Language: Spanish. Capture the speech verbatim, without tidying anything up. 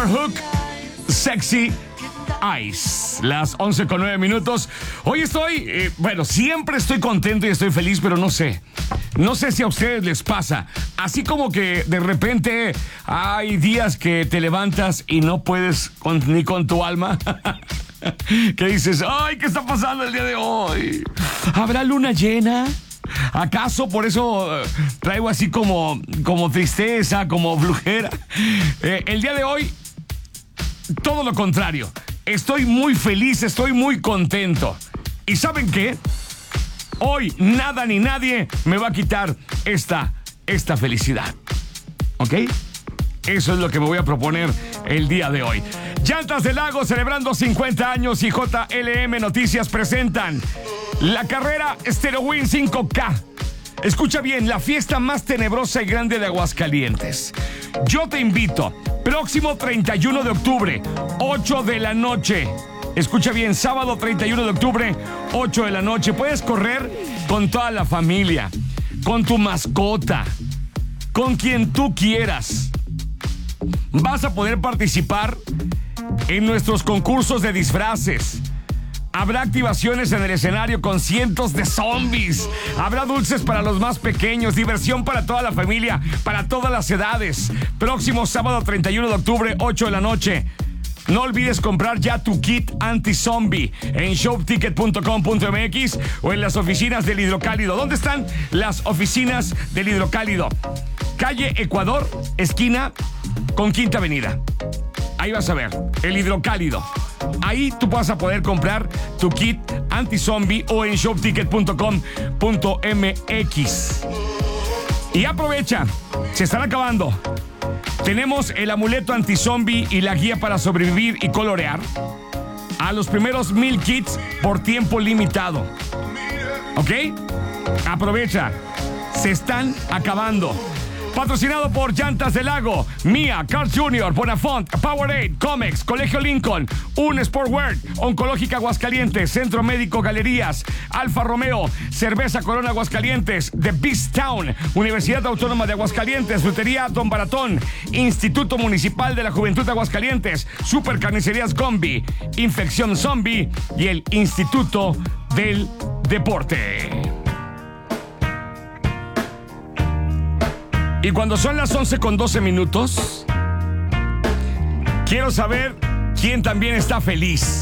Overhook, Sexy Eyes. Las once con nueve minutos. Hoy estoy, eh, bueno, siempre estoy contento y estoy feliz, pero no sé. No sé si a ustedes les pasa. Así como que de repente hay días que te levantas y no puedes con, ni con tu alma. Que dices, ay, ¿qué está pasando el día de hoy? ¿Habrá luna llena? ¿Acaso por eso eh, traigo así como, como tristeza, como flujera? Eh, el día de hoy, todo lo contrario. Estoy muy feliz, estoy muy contento. ¿Y saben qué? Hoy nada ni nadie me va a quitar esta, esta felicidad. ¿Ok? Eso es lo que me voy a proponer el día de hoy. Llantas del Lago celebrando cincuenta años y J L M Noticias presentan la carrera StereoWin cinco K. Escucha bien, la fiesta más tenebrosa y grande de Aguascalientes. Yo te invito, próximo treinta y uno de octubre, ocho de la noche. Escucha bien, sábado treinta y uno de octubre, ocho de la noche. Puedes correr con toda la familia, con tu mascota, con quien tú quieras. Vas a poder participar en nuestros concursos de disfraces. Habrá activaciones en el escenario con cientos de zombies. Habrá dulces para los más pequeños, diversión para toda la familia, para todas las edades. Próximo sábado treinta y uno de octubre, ocho de la noche. No olvides comprar ya tu kit anti-zombie en shopticket punto com punto m x o en las oficinas del Hidrocálido. ¿Dónde están las oficinas del Hidrocálido? Calle Ecuador, esquina con Quinta Avenida. Ahí vas a ver, el Hidrocálido. Ahí tú vas a poder comprar tu kit anti-zombie o en shopticket punto com punto m x. Y aprovecha, se están acabando. Tenemos el amuleto anti-zombie y la guía para sobrevivir y colorear a los primeros mil kits por tiempo limitado. ¿Ok? Aprovecha, se están acabando. Patrocinado por Llantas del Lago, Mia, Carl's junior, Bonafont, Powerade, Comex, Colegio Lincoln, Un Sportwear, Oncológica Aguascalientes, Centro Médico Galerías, Alfa Romeo, Cerveza Corona Aguascalientes, The Beast Town, Universidad Autónoma de Aguascalientes, Frutería Don Baratón, Instituto Municipal de la Juventud de Aguascalientes, Super Carnicerías Combi, Infección Zombie y el Instituto del Deporte. Y cuando son las once con doce minutos, quiero saber quién también está feliz.